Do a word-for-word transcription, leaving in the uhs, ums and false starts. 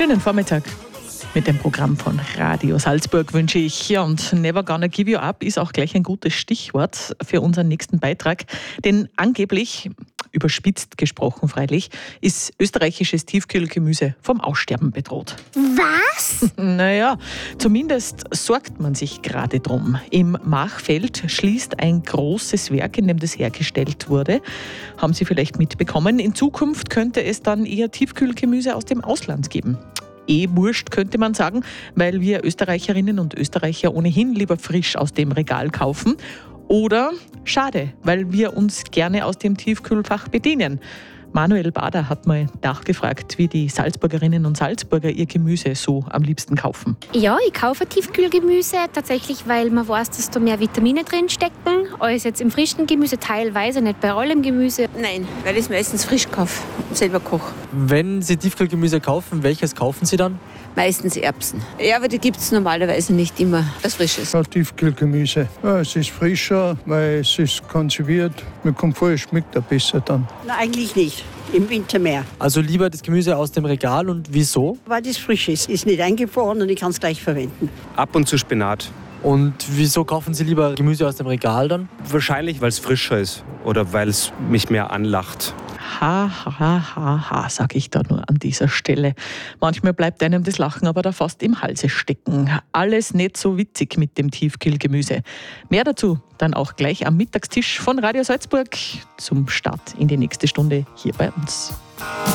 Schönen Vormittag. Mit dem Programm von Radio Salzburg wünsche ich, ja, und Never Gonna Give You Up ist auch gleich ein gutes Stichwort für unseren nächsten Beitrag. Denn angeblich, überspitzt gesprochen freilich, ist österreichisches Tiefkühlgemüse vom Aussterben bedroht. Was? Naja, zumindest sorgt man sich gerade drum. Im Machfeld schließt ein großes Werk, in dem das hergestellt wurde. Haben Sie vielleicht mitbekommen. In Zukunft könnte es dann eher Tiefkühlgemüse aus dem Ausland geben. Eh wurscht, könnte man sagen, weil wir Österreicherinnen und Österreicher ohnehin lieber frisch aus dem Regal kaufen. Oder schade, weil wir uns gerne aus dem Tiefkühlfach bedienen. Manuel Bader hat mal nachgefragt, wie die Salzburgerinnen und Salzburger ihr Gemüse so am liebsten kaufen. Ja, ich kaufe Tiefkühlgemüse tatsächlich, weil man weiß, dass da mehr Vitamine drin stecken, als jetzt im frischen Gemüse, teilweise, nicht bei allem Gemüse. Nein, weil ich es meistens frisch kaufe und selber koche. Wenn Sie Tiefkühlgemüse kaufen, welches kaufen Sie dann? Meistens Erbsen. Ja, aber die gibt es normalerweise nicht immer was Frisches. Ja, Tiefkühlgemüse. Ja, es ist frischer, weil es ist konserviert. Mir kommt vor, es schmeckt auch besser dann. Na, eigentlich nicht. Im Winter mehr. Also lieber das Gemüse aus dem Regal, und wieso? Weil das frisch ist. Ist nicht eingefroren und ich kann es gleich verwenden. Ab und zu Spinat. Und wieso kaufen Sie lieber Gemüse aus dem Regal dann? Wahrscheinlich, weil es frischer ist oder weil es mich mehr anlacht. Ha, ha, ha, ha, sag ich da nur an dieser Stelle. Manchmal bleibt einem das Lachen aber da fast im Halse stecken. Alles nicht so witzig mit dem Tiefkühlgemüse. Mehr dazu dann auch gleich am Mittagstisch von Radio Salzburg zum Start in die nächste Stunde hier bei uns.